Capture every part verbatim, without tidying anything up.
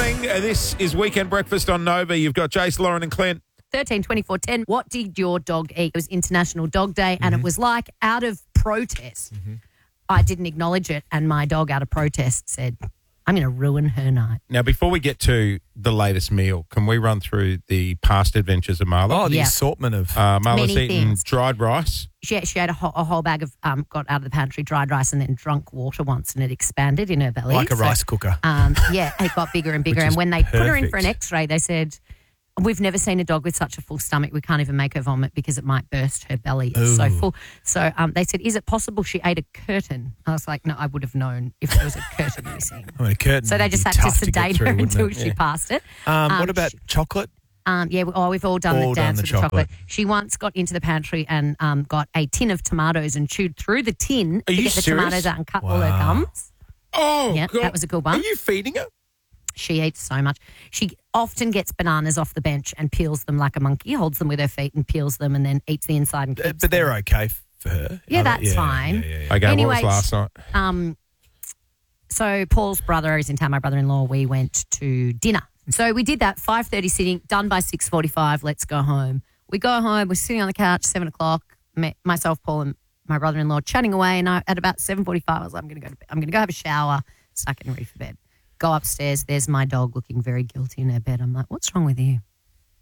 morning. Uh, This is Weekend Breakfast on Nova. You've got Jace, Lauren and Clint. thirteen twenty-four ten. What did your dog eat? It was International Dog Day, and Mm-hmm. it was like out of protest. I didn't acknowledge it, and my dog out of protest said, I'm going to ruin her night. Now, before we get to the latest meal, can we run through the past adventures of Marla? Oh, the Yeah. assortment of... Uh, Marla's Many eaten things. dried rice. She, she had a whole, a whole bag of, um, got out of the pantry, dried rice, and then drunk water once, and it expanded in her belly. like a So, rice cooker. Um, yeah, it got bigger and bigger. Which And is when they put her in for an perfect. X-ray, they said, we've never seen a dog with such a full stomach. We can't even make her vomit because it might burst her belly. It's so Ooh. full. So um, they said, is it possible she ate a curtain? I was like, no, I would have known if there was a curtain missing. I mean, a curtain So they would just be had to tough get sedate through, her wouldn't until it? she Yeah. passed it. Um, Um, what about she- chocolate? Um, yeah, we- oh, we've all done All the done dance the with the chocolate. chocolate. She once got into the pantry and um, got a tin of tomatoes and chewed through the tin Are to you get the serious? tomatoes out and cut all her Wow. gums. Oh, Yeah, God. that was a good one. Are you feeding her? She eats so much. She often gets bananas off the bench and peels them like a monkey, holds them with her feet and peels them and then eats the inside and Uh, keeps but they're them. okay f- for her. Yeah, Are they? that's fine. Yeah, yeah, yeah. Okay, Anyway, what was last night? Um, so Paul's brother is in town, my brother-in-law. We went to dinner. So we did that, five thirty sitting, done by six forty-five, let's go home. We go home, we're sitting on the couch, seven o'clock, me, myself, Paul and my brother-in-law chatting away, and I, at about seven forty-five, I was like, I'm going to go to bed. I'm going to go have a shower, start getting ready for bed. Go upstairs, there's my dog looking very guilty in her bed. I'm like, what's wrong with you?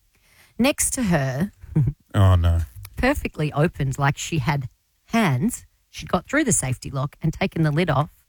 Next to her, Oh, no. perfectly opened, like she had hands. She'd got through the safety lock and taken the lid off,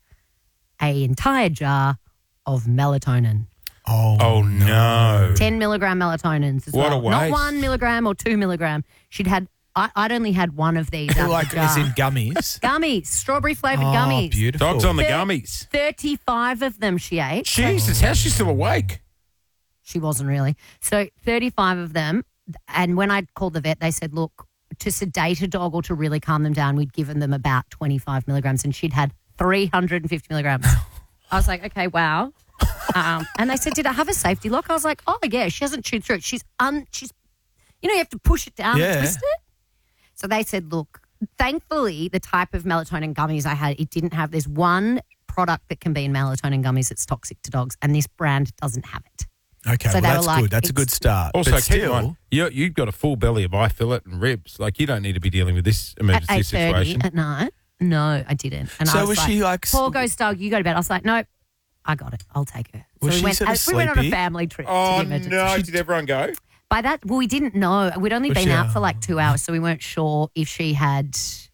a entire jar of melatonin. Oh, Oh, no. ten milligram melatonins as What a well. Not waste. one milligram or two milligram. She'd had, I, I'd only had one of these out like of the jar. as in gummies. Gummies, strawberry flavoured Oh, gummies. beautiful. Dogs on the Thir- gummies. thirty-five of them she ate. Jesus, how's she still awake? She wasn't really. So thirty-five of them. And when I called the vet, they said, look, to sedate a dog or to really calm them down, we'd given them about twenty-five milligrams and she'd had three hundred fifty milligrams. I was like, okay, wow. Um, and they said, did I have a safety lock? I was like, oh, yeah, she hasn't chewed through it. She's, un, she's, you know, you have to push it down Yeah. and twist it. So they said, look, thankfully, the type of melatonin gummies I had, it didn't have, there's one product that can be in melatonin gummies that's toxic to dogs, and this brand doesn't have it. Okay, So well, they were that's like, good. That's a good it's- start. Also, but keep still, in mind, you, you've got a full belly of eye fillet and ribs. Like, you don't need to be dealing with this At emergency eight thirty situation. at night? No, I didn't. And So I was, was like, she like... Paul goes, Doug, you go to bed. I was like, nope, I got it. I'll take her. So Was we she went, sort of uh, we went on a sleepy? family trip Oh, to the emergency. no. Did everyone go? By that, well, we didn't know. We'd only Was been she, out uh, for like two hours, so we weren't sure if she had,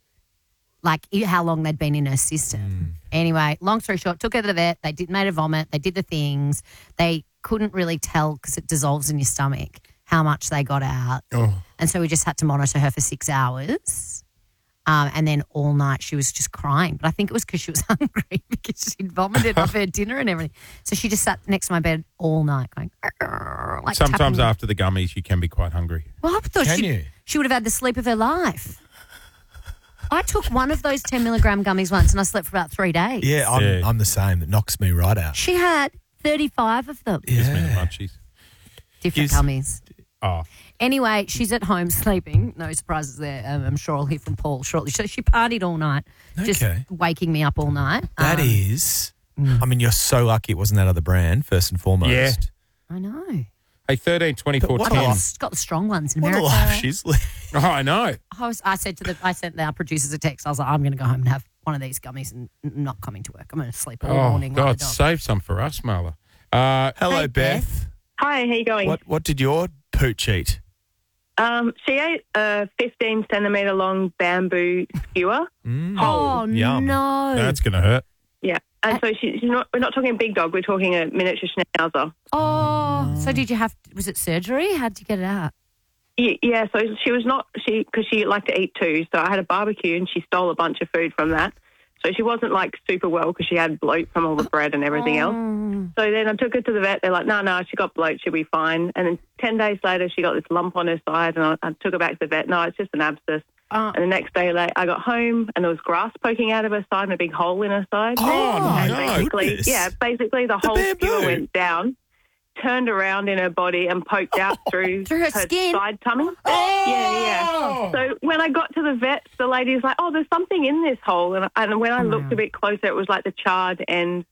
like, i- how long they'd been in her system. Hmm. Anyway, long story short, took her to the vet. They did made her vomit. They did the things. They couldn't really tell because it dissolves in your stomach how much they got out. Oh. And so we just had to monitor her for six hours. Um, and then all night she was just crying. But I think it was because she was hungry because she'd vomited off her dinner and everything. So she just sat next to my bed all night going, "Arr," like Sometimes tapping. after the gummies, you can be quite hungry. Well, I thought Can she, you? she would have had the sleep of her life. I took one of those ten milligram gummies once and I slept for about three days. Yeah, I'm, Yeah. I'm the same. It knocks me right out. She had thirty-five of them. Gives me the Yeah. munchies. Different Gives- gummies. Oh, Anyway, she's at home sleeping. No surprises there. Um, I'm sure I'll hear from Paul shortly. So she partied all night, just Okay. waking me up all night. That Um, is... I mean, you're so lucky it wasn't that other brand, first and foremost. Yeah. I know. hey, thirteen twenty-four But what Got ten. a- the, got the strong ones in What a America. life she's living. Oh, I know. I, was, I said to the, I sent our producers a text. I was like, I'm going to go home and have one of these gummies and n- not coming to work. I'm going to sleep all Oh, morning. God, like a dog. save some for us, Marla. Uh, Hello, Hey, Beth. Beth. Hi, how you going? What What did your pooch eat? Um, she ate a fifteen centimetre long bamboo skewer. Mm. Oh, Yum. no. that's going to hurt. Yeah. And so she, she's not, we're not talking a big dog, we're talking a miniature schnauzer. Oh, so did you have, was it surgery? How did you get it out? Yeah, yeah, so she was not, she because she liked to eat too, so I had a barbecue and she stole a bunch of food from that. So she wasn't like super well because she had bloat from all the bread and everything else. Oh. So then I took her to the vet. They're like, no, no, she got bloat. She'll be fine. And then ten days later, she got this lump on her side and I, I took her back to the vet. No, it's just an abscess. Uh, And the next day, like, I got home and there was grass poking out of her side and a big hole in her side. Oh, and no. basically, Goodness. yeah, basically the, The whole bamboo. skewer went down, turned around in her body and poked out through, Through her skin? side tummy. Yeah, yeah. So when I got to the vet, the lady's like, oh, there's something in this hole. And, and when I Oh, looked no. a bit closer, it was like the charred end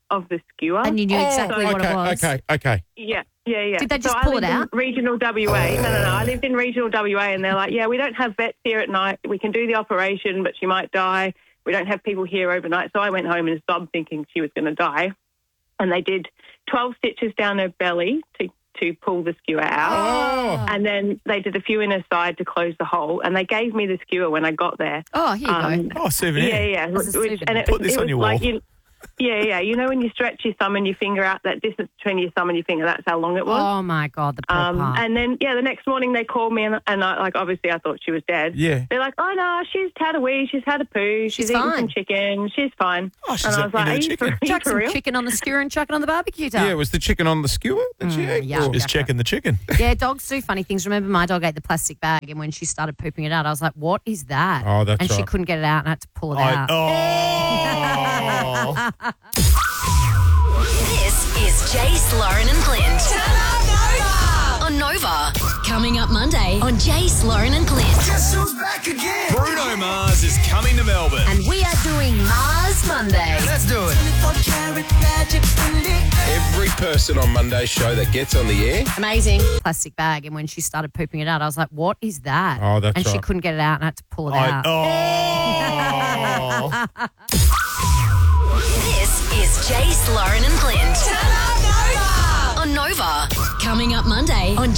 of the skewer. And you knew exactly okay, what it was. okay, okay. Yeah, yeah, yeah. Did they just so pull I it lived out? In regional W A. No, no, no. I lived in regional W A, and they're like, yeah, we don't have vets here at night. We can do the operation, but she might die. We don't have people here overnight. So I went home and sobbed thinking she was going to die. And they did twelve stitches down her belly to, to pull the skewer out. Oh. And then they did a few in her side to close the hole. And they gave me the skewer when I got there. Oh, here you Um, go. Oh, souvenir. Yeah, yeah. That's a Which- souvenir. and it, Put this it on was your like wall. You, yeah, yeah. You know when you stretch your thumb and your finger out, that distance between your thumb and your finger, that's how long it was. Oh, my God, the poor Um, part. and then, yeah, the next morning they called me and, and I, like, obviously I thought she was dead. Yeah. They're like, oh, no, she's had a wee, she's had a poo, she's, She's eaten fine. some chicken, she's fine. Oh, she's and I a- was like, into are the you, chicken. for, are you Chuck for some real? chicken on the skewer and chuck it on the barbecue top. Yeah, was the chicken on the skewer that she Mm, ate? yeah. Or- Just checking the chicken. Yeah, dogs do funny things. Remember, my dog ate the plastic bag, and when she started pooping it out, I was like, what is that? Oh, that's And she right. couldn't get it out, and I had to pull it I, out. oh. This is Jace, Lauren, and Clint. On Nova. Coming up Monday on Jace, Lauren, and Clint. Guess who's back again? Bruno Mars is coming to Melbourne. And we are doing Mars Monday. Let's do it. Every person on Monday's show that gets on the air, Amazing. Plastic bag, and when she started pooping it out, I was like, what is that? Oh, that's And she right. couldn't get it out, and I had to pull it I, out. oh. This is Jace, Lauren, and Clint. On Nova. Coming up Monday on